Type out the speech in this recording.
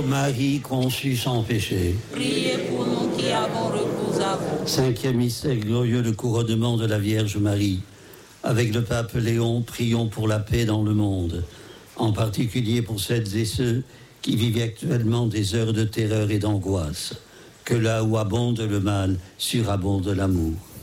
Marie conçue sans péché. Priez pour nous qui avons recours à vous. Cinquième mystère glorieux, le couronnement de la Vierge Marie. Avec le pape Léon, prions pour la paix dans le monde, en particulier pour celles et ceux qui vivent actuellement des heures de terreur et d'angoisse. Que là où abonde le mal, surabonde l'amour.